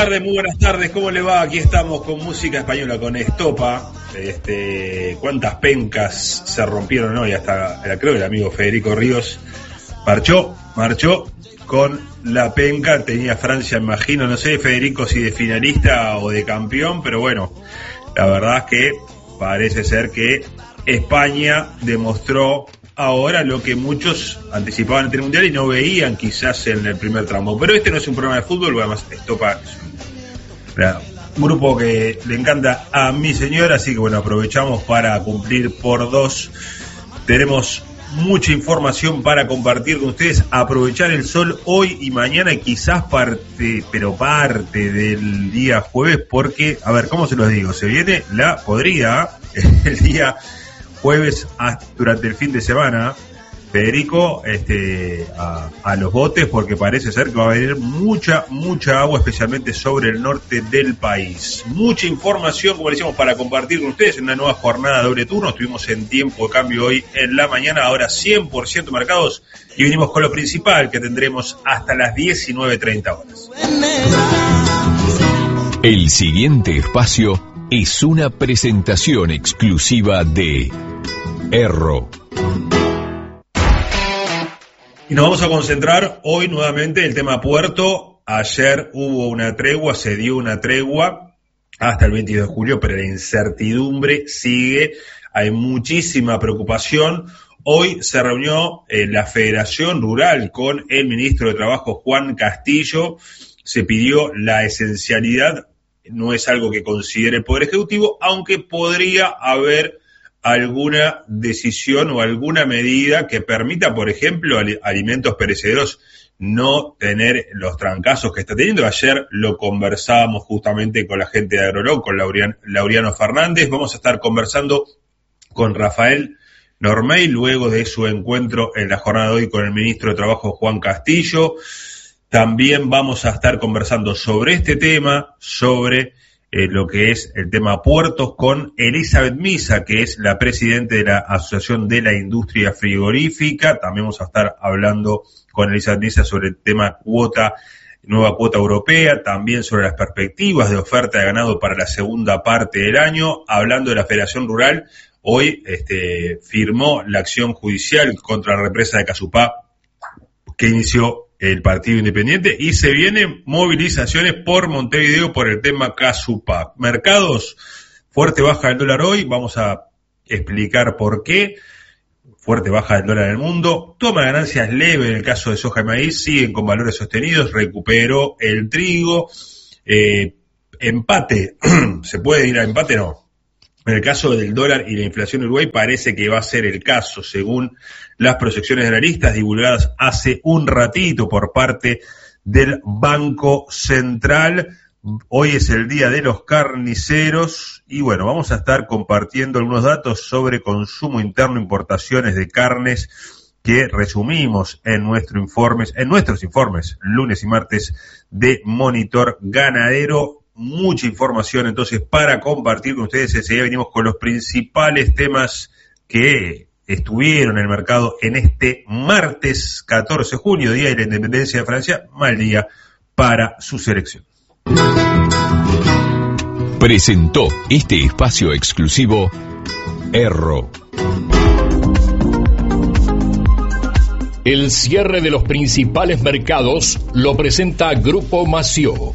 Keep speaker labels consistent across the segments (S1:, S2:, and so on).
S1: muy buenas tardes, ¿cómo le va? Aquí estamos con música española, con Estopa. Cuántas pencas se rompieron hoy, hasta creo que el amigo Federico Ríos marchó con la penca. Tenía Francia, imagino, no sé, Federico, si de finalista o de campeón, pero bueno, la verdad es que parece ser que España demostró ahora lo que muchos anticipaban ante el Mundial y no veían quizás en el primer tramo. Pero este no es un programa de fútbol, además Estopa es un grupo que le encanta a mi señora, así que bueno, aprovechamos para cumplir por dos. Tenemos mucha información para compartir con ustedes, aprovechar el sol hoy y mañana y quizás parte del día jueves, porque, a ver, ¿cómo se los digo? Se viene la podrida el día jueves durante el fin de semana, Federico, a los botes, porque parece ser que va a venir mucha agua, especialmente sobre el norte del país. Mucha información, como decíamos, para compartir con ustedes en una nueva jornada de doble turno. Estuvimos en tiempo de cambio hoy en la mañana, ahora 100% marcados, y venimos con lo principal que tendremos hasta las 19:30 horas.
S2: El siguiente espacio es una presentación exclusiva de Erro.
S1: Y nos vamos a concentrar hoy nuevamente en el tema puerto. Ayer hubo una tregua, se dio una tregua hasta el 22 de julio, pero la incertidumbre sigue, hay muchísima preocupación. Hoy se reunió la Federación Rural con el ministro de Trabajo, Juan Castillo. Se pidió la esencialidad, no es algo que considere el Poder Ejecutivo, aunque podría haber alguna decisión o alguna medida que permita, por ejemplo, alimentos perecederos no tener los trancazos que está teniendo. Ayer lo conversábamos justamente con la gente de Agrolog, con Laureano Fernández. Vamos a estar conversando con Rafael Normey luego de su encuentro en la jornada de hoy con el ministro de Trabajo, Juan Castillo. También vamos a estar conversando sobre este tema, sobre lo que es el tema puertos, con Elizabeth Misa, que es la presidenta de la Asociación de la Industria Frigorífica. También vamos a estar hablando con Elizabeth Misa sobre el tema nueva cuota europea, también sobre las perspectivas de oferta de ganado para la segunda parte del año. Hablando de la Federación Rural, hoy firmó la acción judicial contra la represa de Casupá que inició el Partido Independiente, y se vienen movilizaciones por Montevideo por el tema Casupá. Mercados, fuerte baja del dólar hoy, vamos a explicar por qué. Fuerte baja del dólar en el mundo, toma ganancias leve en el caso de soja y maíz, siguen con valores sostenidos, recuperó el trigo, empate, ¿se puede ir a empate? No. En el caso del dólar y la inflación en Uruguay parece que va a ser el caso, según las proyecciones de analistas divulgadas hace un ratito por parte del Banco Central. Hoy es el día de los carniceros y bueno, vamos a estar compartiendo algunos datos sobre consumo interno, importaciones de carnes que resumimos en nuestros informes lunes y martes de Monitor Ganadero. Mucha información entonces para compartir con ustedes. Enseguida venimos con los principales temas que estuvieron en el mercado en este martes 14 de junio, Día de la Independencia de Francia, mal día para su selección.
S2: Presentó este espacio exclusivo Erro. El cierre de los principales mercados lo presenta Grupo Mació.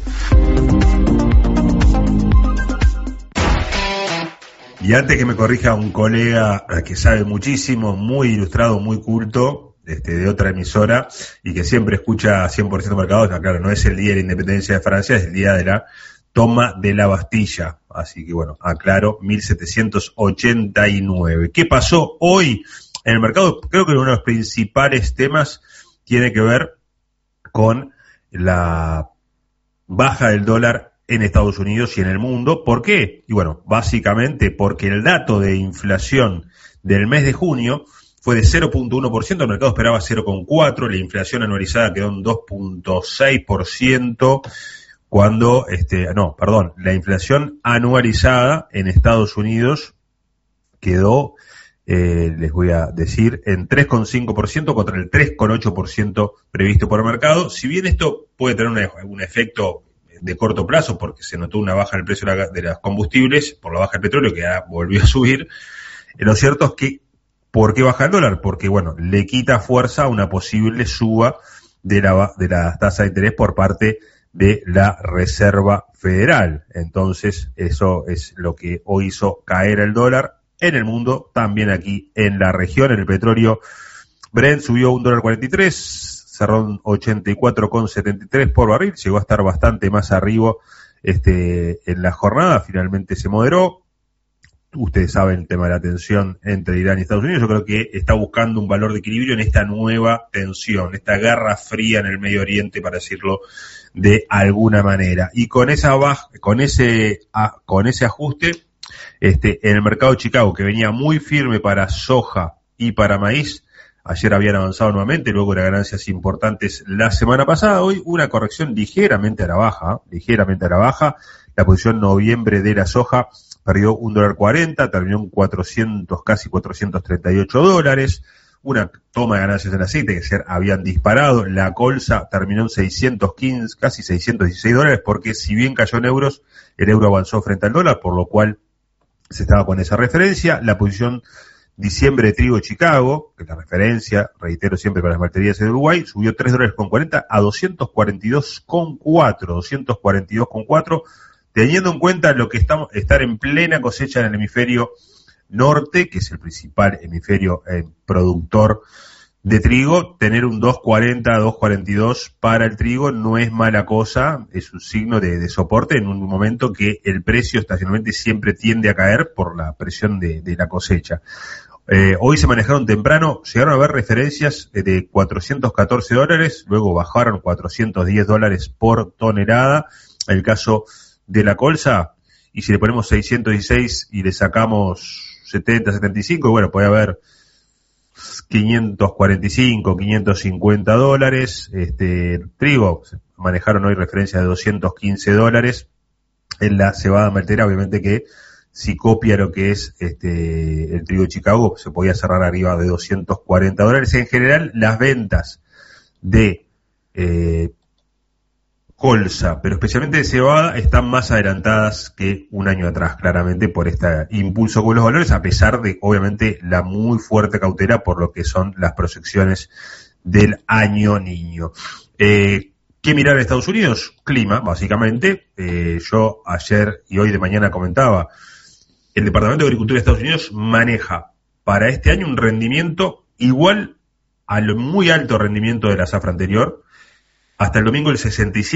S1: Y antes que me corrija un colega que sabe muchísimo, muy ilustrado, muy culto, de otra emisora, y que siempre escucha 100% mercados, claro, no es el día de la Independencia de Francia, es el día de la toma de la Bastilla. Así que bueno, aclaro, 1789. ¿Qué pasó hoy en el mercado? Creo que uno de los principales temas tiene que ver con la baja del dólar en Estados Unidos y en el mundo. ¿Por qué? Y bueno, básicamente porque el dato de inflación del mes de junio fue de 0.1%, el mercado esperaba 0.4%, la inflación anualizada quedó en 2.6%, cuando, la inflación anualizada en Estados Unidos quedó, les voy a decir, en 3.5% contra el 3.8% previsto por el mercado. Si bien esto puede tener un efecto de corto plazo, porque se notó una baja en el precio de los combustibles por la baja del petróleo, que ya volvió a subir. Lo cierto es que, ¿por qué baja el dólar? Porque, bueno, le quita fuerza a una posible suba de la tasa de interés por parte de la Reserva Federal. Entonces, eso es lo que hoy hizo caer el dólar en el mundo, también aquí en la región. En el petróleo, Brent subió $1.43, cerró en 84,73 por barril, llegó a estar bastante más arriba en la jornada, finalmente se moderó. Ustedes saben el tema de la tensión entre Irán y Estados Unidos. Yo creo que está buscando un valor de equilibrio en esta nueva tensión, esta guerra fría en el Medio Oriente, para decirlo de alguna manera. Y con ese ajuste, en el mercado de Chicago, que venía muy firme para soja y para maíz, ayer habían avanzado nuevamente, luego de ganancias importantes la semana pasada. Hoy una corrección ligeramente a la baja. La posición noviembre de la soja perdió $1.40, terminó en casi $438. Una toma de ganancias en aceite que ayer habían disparado. La colza terminó en 615, casi $616, porque si bien cayó en euros, el euro avanzó frente al dólar, por lo cual se estaba con esa referencia. La posición diciembre de trigo de Chicago, que es la referencia, reitero siempre, para las malterías en Uruguay, subió $3.40 a 242,4, teniendo en cuenta lo que estar en plena cosecha en el hemisferio norte, que es el principal hemisferio productor de trigo. Tener un 2.40, 2.42 para el trigo no es mala cosa, es un signo de soporte en un momento que el precio estacionalmente siempre tiende a caer por la presión de la cosecha. Hoy se manejaron temprano, llegaron a haber referencias de $414, luego bajaron $410 por tonelada. El caso de la colza, y si le ponemos 616 y le sacamos 70, 75, bueno, puede haber $545, $550. Trigo, manejaron hoy referencias de $215. En la cebada maltera, obviamente que si copia lo que es el trigo de Chicago, se podía cerrar arriba de $240. En general, las ventas de colza, pero especialmente de cebada, están más adelantadas que un año atrás, claramente, por este impulso con los valores, a pesar de, obviamente, la muy fuerte cautela por lo que son las proyecciones del año niño. ¿Qué mirar en Estados Unidos? Clima, básicamente. Yo ayer y hoy de mañana comentaba, el Departamento de Agricultura de Estados Unidos maneja para este año un rendimiento igual al muy alto rendimiento de la zafra anterior. Hasta el domingo el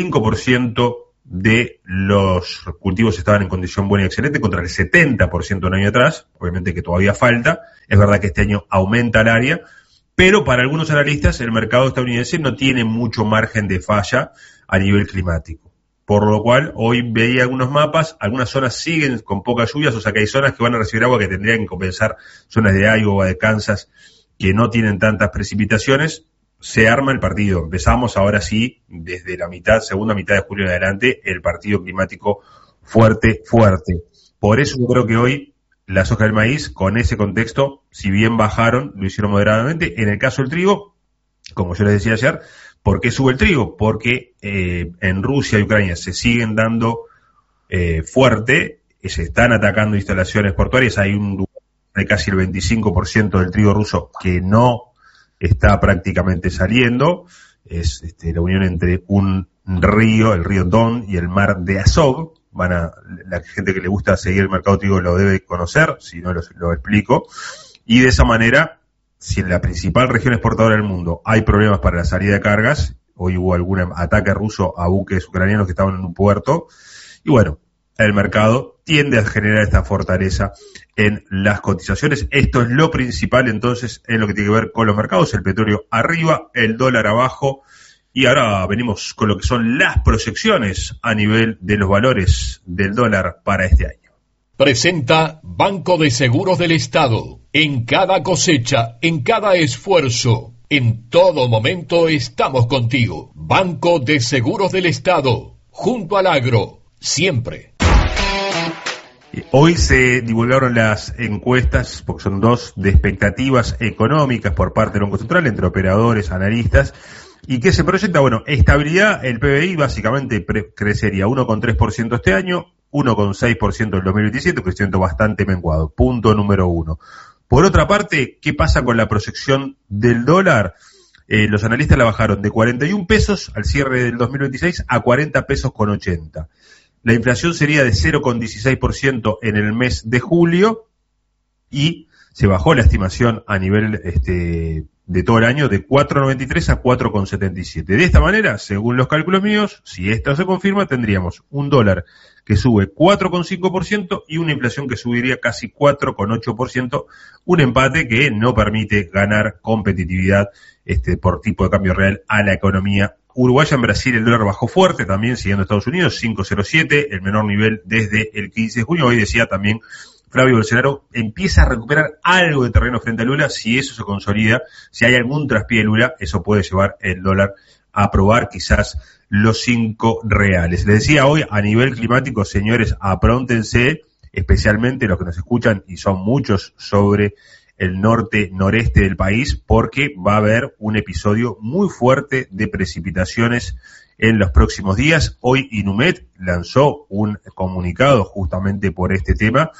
S1: 65% de los cultivos estaban en condición buena y excelente, contra el 70% un año atrás. Obviamente que todavía falta. Es verdad que este año aumenta el área, pero para algunos analistas el mercado estadounidense no tiene mucho margen de falla a nivel climático. Por lo cual, hoy veía algunos mapas, algunas zonas siguen con pocas lluvias, o sea que hay zonas que van a recibir agua que tendrían que compensar zonas de Iowa, de Kansas, que no tienen tantas precipitaciones. Se arma el partido. Empezamos ahora sí, desde la segunda mitad de julio en adelante, el partido climático fuerte. Por eso yo creo que hoy la soja del maíz, con ese contexto, si bien bajaron, lo hicieron moderadamente. En el caso del trigo, como yo les decía ayer, ¿por qué sube el trigo? Porque en Rusia y Ucrania se siguen dando fuerte, se están atacando instalaciones portuarias. Hay casi el 25% del trigo ruso que no está prácticamente saliendo. Es la unión entre un río, el río Don, y el mar de Azov. La gente que le gusta seguir el mercado de trigo lo debe conocer, si no lo explico. Y de esa manera, si en la principal región exportadora del mundo hay problemas para la salida de cargas, hoy hubo algún ataque ruso a buques ucranianos que estaban en un puerto, y bueno, el mercado tiende a generar esta fortaleza en las cotizaciones. Esto es lo principal entonces en lo que tiene que ver con los mercados. El petróleo arriba, el dólar abajo, y ahora venimos con lo que son las proyecciones a nivel de los valores del dólar para este año.
S2: Presenta Banco de Seguros del Estado. En cada cosecha, en cada esfuerzo, en todo momento estamos contigo. Banco de Seguros del Estado, junto al agro, siempre.
S1: Hoy se divulgaron las encuestas, porque son dos, de expectativas económicas por parte del Banco Central, entre operadores, analistas, ¿Y qué se proyecta? Bueno, estabilidad, el PBI básicamente crecería 1,3% este año, 1,6% en el 2027, un crecimiento bastante menguado. Punto número 1. Por otra parte, ¿qué pasa con la proyección del dólar? Los analistas la bajaron de 41 pesos al cierre del 2026 a 40 pesos con 80. La inflación sería de 0,16% en el mes de julio y se bajó la estimación a nivel de todo el año de 4,93 a 4,77. De esta manera, según los cálculos míos, si esto se confirma, tendríamos un dólar que sube 4,5% y una inflación que subiría casi 4,8%, un empate que no permite ganar competitividad por tipo de cambio real a la economía uruguaya. En Brasil el dólar bajó fuerte, también siguiendo Estados Unidos, 5,07, el menor nivel desde el 15 de junio. Hoy decía también Flavio Bolsonaro, empieza a recuperar algo de terreno frente a Lula. Si eso se consolida, si hay algún traspié de Lula, eso puede llevar el dólar a probar quizás los 5 reales. Les decía hoy, a nivel climático, señores, apróntense, especialmente los que nos escuchan, y son muchos, sobre el noreste del país, porque va a haber un episodio muy fuerte de precipitaciones en los próximos días. Hoy Inumet lanzó un comunicado justamente por este tema,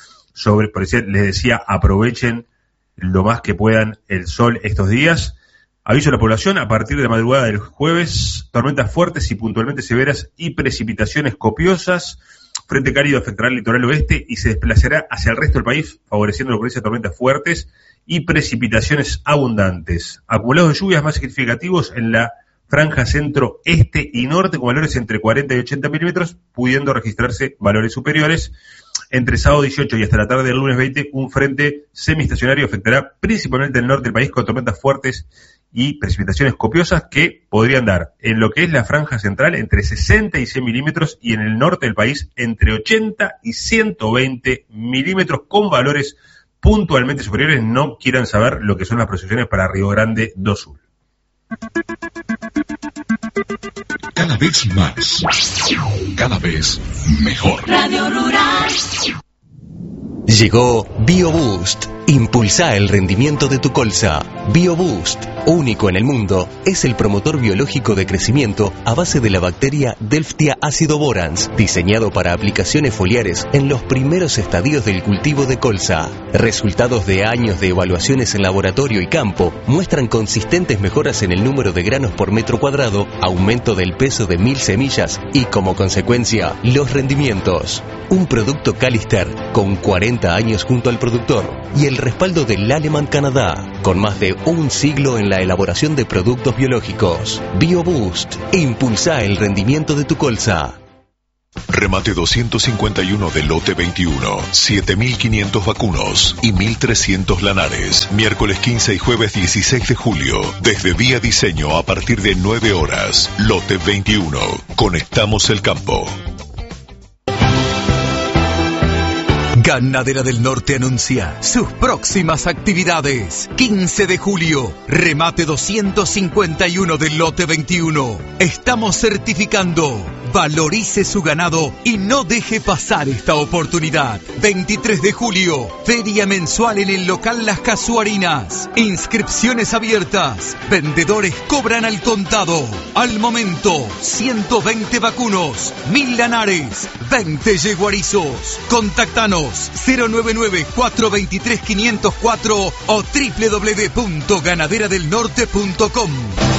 S1: les decía, aprovechen lo más que puedan el sol estos días. Aviso a la población, a partir de la madrugada del jueves, tormentas fuertes y puntualmente severas y precipitaciones copiosas. Frente cálido afectará el litoral oeste y se desplazará hacia el resto del país, favoreciendo la ocurrencia de tormentas fuertes y precipitaciones abundantes. Acumulados de lluvias más significativos en la franja centro, este y norte, con valores entre 40 y 80 milímetros, pudiendo registrarse valores superiores. Entre sábado 18 y hasta la tarde del lunes 20, un frente semiestacionario afectará principalmente el norte del país con tormentas fuertes y precipitaciones copiosas que podrían dar en lo que es la franja central entre 60 y 100 milímetros y en el norte del país entre 80 y 120 milímetros con valores puntualmente superiores. No quieran saber lo que son las proyecciones para Río Grande do Sul.
S2: Cada vez más, cada vez mejor.
S3: Radio Rural.
S4: Llegó BioBoost. Impulsa el rendimiento de tu colza. BioBoost, único en el mundo, es el promotor biológico de crecimiento a base de la bacteria Delftia acidoborans, diseñado para aplicaciones foliares en los primeros estadios del cultivo de colza. Resultados de años de evaluaciones en laboratorio y campo muestran consistentes mejoras en el número de granos por metro cuadrado, aumento del peso de 1000 semillas y, como consecuencia, los rendimientos. Un producto Calister con 40 años junto al productor y el respaldo del Aleman Canadá, con más de un siglo en la elaboración de productos biológicos. BioBoost, impulsa el rendimiento de tu colza.
S2: Remate 251 del lote 21, 7.500 vacunos y 1.300 lanares. Miércoles 15 y jueves 16 de julio, desde Vía Diseño a partir de 9 horas. Lote 21, conectamos el campo.
S5: Ganadera del Norte anuncia sus próximas actividades. 15 de julio, remate 251 del lote 21. Estamos certificando. Valorice su ganado y no deje pasar esta oportunidad. 23 de julio, feria mensual en el local Las Casuarinas. Inscripciones abiertas. Vendedores cobran al contado. Al momento, 120 vacunos, 1000 lanares, 20 yeguarizos. Contactanos 099-423-504 o www.ganaderadelnorte.com.